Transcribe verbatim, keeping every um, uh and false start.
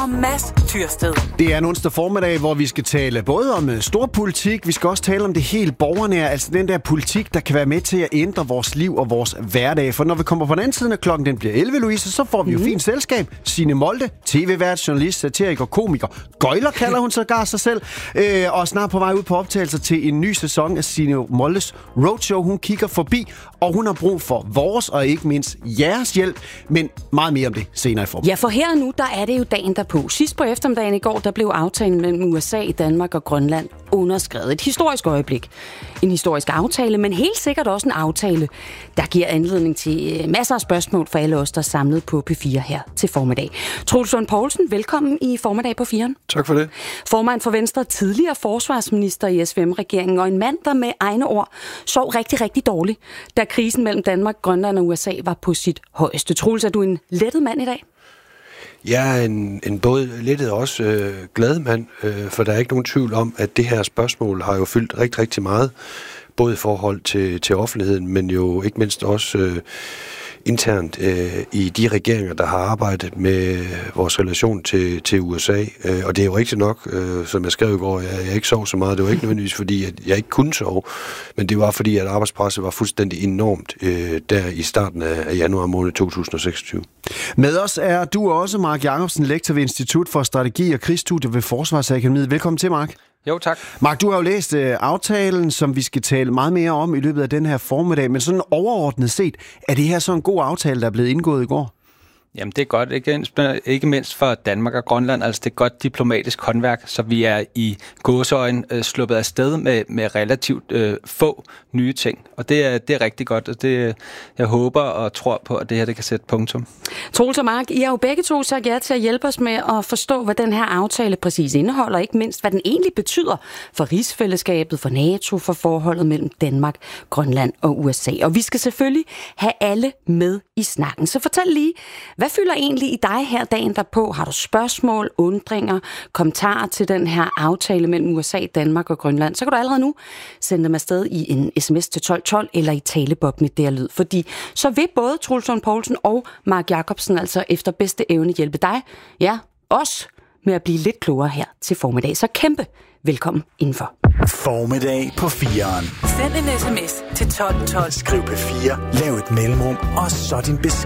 og Mads Tyrsted. Det er en onsdag formiddag, hvor vi skal tale både om storpolitik, vi skal også tale om det helt borgernære, altså den der politik, der kan være med til at ændre vores liv og vores hverdag. For når vi kommer på den anden side, når klokken den bliver elleve, Louise, så får vi jo mm. fint selskab. Signe Molde, tv-vært, journalist, satiriker, komiker, gøjler kalder hun sågar sig selv, øh, og snart på vej ud på optagelser til en ny sæson af Signe Moldes Roadshow. Hun kigger forbi, og hun har brug for vores og ikke mindst jeres hjælp, men meget mere om det senere i form. Ja, for her og nu, der er det jo dagen derpå. Sidst på eftermiddagen i går, der blev aftalen mellem U S A, Danmark og Grønland underskrevet. Et historisk øjeblik. En historisk aftale, men helt sikkert også en aftale, der giver anledning til masser af spørgsmål for alle os, der er samlet på P fire her til formiddag. Troels Lund Poulsen, velkommen i Formiddag på firen. Tak for det. Formand for Venstre, tidligere forsvarsminister i S V M-regeringen, og en mand, der med egne ord sov rigtig, rigtig dårligt, da krisen mellem Danmark, Grønland og U S A var på sit højeste. Troels, er du en lettet mand i dag? Jeg er en, en både lettet og også øh, glad mand, øh, for der er ikke nogen tvivl om, at det her spørgsmål har jo fyldt rigtig, rigtig meget, både i forhold til, til offentligheden, men jo ikke mindst også øh, internt øh, i de regeringer, der har arbejdet med vores relation til, til U S A. Øh, og det er jo rigtigt nok, øh, som jeg skrev i går, jeg, jeg ikke sov så meget. Det var ikke nødvendigvis fordi, at jeg ikke kunne sove, men det var fordi, at arbejdspresset var fuldstændig enormt øh, der i starten af, af januar måned to tusind og seksogtyve. Med os er du også, Mark Jacobsen, lektor ved Institut for Strategi og Krigsstudier ved Forsvarsakademiet. Velkommen til, Mark. Jo, tak. Mark, du har jo læst uh, aftalen, som vi skal tale meget mere om i løbet af den her formiddag, men sådan overordnet set, er det her så en god aftale, der er blevet indgået i går? Jamen, det er godt, ikke, ikke mindst for Danmark og Grønland. Altså, det er godt diplomatisk håndværk, så vi er i gåseøjne øh, sluppet afsted med, med relativt øh, få nye ting. Og det er, det er rigtig godt, og det, jeg håber og tror på, at det her det kan sætte punktum. Troels og Mark, I har jo begge to sagt ja til at hjælpe os med at forstå, hvad den her aftale præcis indeholder, og ikke mindst, hvad den egentlig betyder for rigsfællesskabet, for NATO, for forholdet mellem Danmark, Grønland og U S A. Og vi skal selvfølgelig have alle med i snakken. Så fortæl lige, hvad fylder egentlig i dig her dagen derpå? Har du spørgsmål, undringer, kommentarer til den her aftale mellem U S A, Danmark og Grønland? Så kan du allerede nu sende dem afsted i en sms til tolv tolv eller i talebob med der lyd. Fordi så vil både Troels Lund Poulsen og Mark Jacobsen altså efter bedste evne hjælpe dig, ja, os, med at blive lidt klogere her til formiddag. Så kæmpe velkommen indenfor. Formiddag på firen. Send en sms til tolv tolv. Skriv P fire, lav et mellemrum, og så din besked.